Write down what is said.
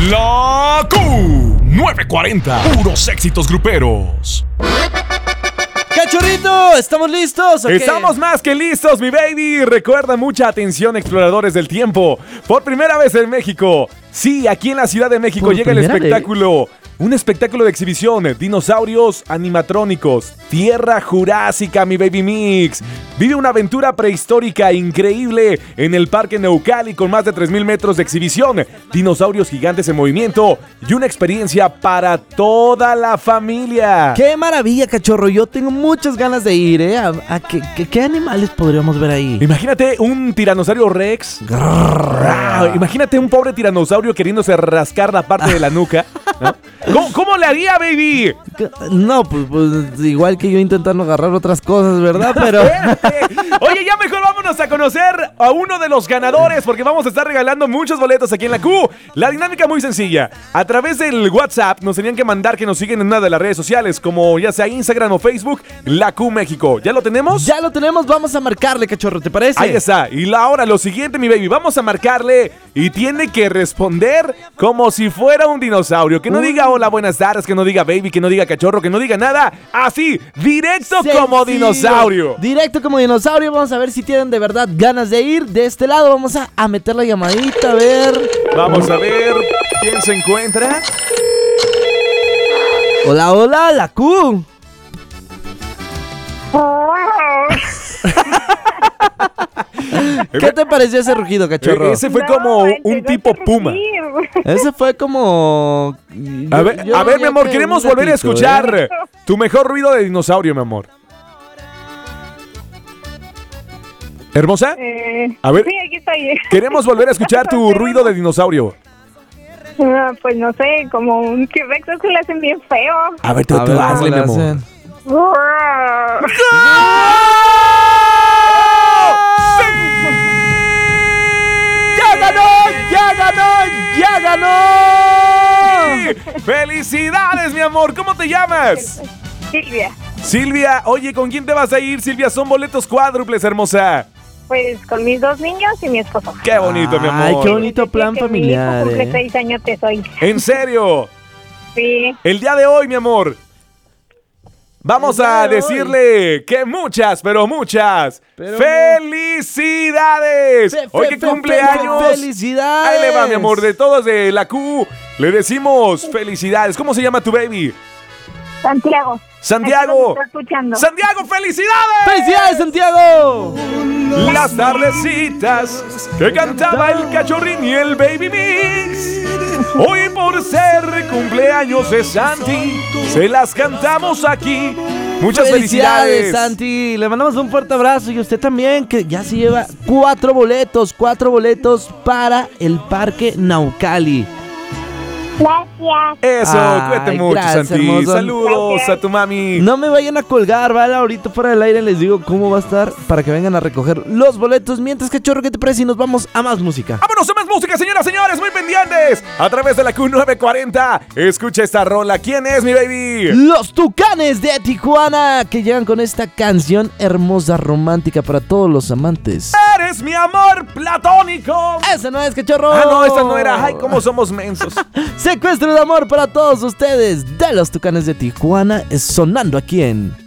La Q940. Puros éxitos gruperos. ¡Cachorrito! ¿Estamos listos? ¿Okay? Estamos más que listos, mi baby. Recuerda, mucha atención, exploradores del tiempo. Por primera vez en México. Sí, aquí en la Ciudad de México llega el espectáculo. Un espectáculo de exhibición, dinosaurios animatrónicos, Tierra Jurásica, mi baby mix. Vive una aventura prehistórica increíble en el Parque Naucali con más de 3,000 metros de exhibición, dinosaurios gigantes en movimiento y una experiencia para toda la familia. ¡Qué maravilla, cachorro! Yo tengo muchas ganas de ir, ¿eh? ¿Qué animales podríamos ver ahí? Imagínate un tiranosaurio rex. Imagínate un pobre tiranosaurio queriéndose rascar la parte de la nuca, ¿no? ¿Cómo le haría, baby? No, pues igual que yo intentando agarrar otras cosas, ¿verdad? Pero... Oye, ya mejor vámonos a conocer a uno de los ganadores, porque vamos a estar regalando muchos boletos aquí en la Q. La dinámica muy sencilla. A través del WhatsApp nos tenían que mandar que nos siguen en una de las redes sociales, como ya sea Instagram o Facebook, la Q México. ¿Ya lo tenemos? Ya lo tenemos, vamos a marcarle, cachorro, ¿te parece? Ahí está. Y ahora lo siguiente, mi baby, vamos a marcarle y tiene que responder como si fuera un dinosaurio. Que no diga hola, buenas tardes, que no diga baby, que no diga cachorro, que no diga nada. Así, directo como dinosaurio. Directo como dinosaurio. Vamos a ver si tienen de verdad ganas de ir. De este lado vamos a meter la llamadita, a ver. Vamos a ver quién se encuentra. Hola, hola, la Q. ¿Qué te pareció ese rugido, cachorro? Ese fue como un tipo puma. Ese fue como... A ver, mi amor, queremos volver a escuchar tu mejor ruido de dinosaurio, mi amor. ¿Hermosa? A ver, sí, aquí estoy. Queremos volver a escuchar tu ruido de dinosaurio. Pues no sé, como un T-Rex, es que le hacen bien feo. A ver, tú hazle, mi amor. ¡Ya ganó! ¡Ya ganó! ¡Ya ganó! ¡Felicidades, mi amor! ¿Cómo te llamas? Silvia. Silvia, oye, ¿con quién te vas a ir, Silvia? Son boletos cuádruples, hermosa. Pues con mis 2 niños y mi esposo. ¡Qué bonito, mi amor! Ay, qué bonito plan familiar. Mi hijo cumple 6 años hoy. ¿En serio? Sí. El día de hoy, mi amor, vamos a decirle que muchas, pero muchas felicidades. Hoy que cumpleaños. ¡Felicidades! Ahí le va, mi amor, de todos de la Q. Le decimos felicidades. ¿Cómo se llama tu baby? Santiago. Santiago. Escuchando. Santiago, felicidades. ¡Felicidades, Santiago! Las tardecitas que cantaba el cachorrín y el baby mix. Hoy por ser cumpleaños de Santi, se las cantamos aquí. Muchas felicidades, Santi. Le mandamos un fuerte abrazo y usted también, que ya se lleva 4 boletos para el Parque Naucali. Gracias. Eso, cuídate mucho, gracias, Santi. hermoso. Saludos Gracias. a tu mami. No me vayan a colgar, ¿vale? Ahorita fuera del aire les digo cómo va a estar para que vengan a recoger los boletos. Mientras, cachorro, ¿qué te parece? Y nos vamos a más música. ¡Vámonos a más música, señoras, señores! ¡Muy pendientes! A través de la Q940. Escucha esta rola. ¿Quién es, mi baby? Los Tucanes de Tijuana, que llegan con esta canción hermosa, romántica para todos los amantes. ¡Eres mi amor platónico! ¡Esa no es, cachorro! Ah, no, esa no era. ¡Ay, cómo somos mensos! Secuestro de amor para todos ustedes de los Tucanes de Tijuana, es sonando aquí en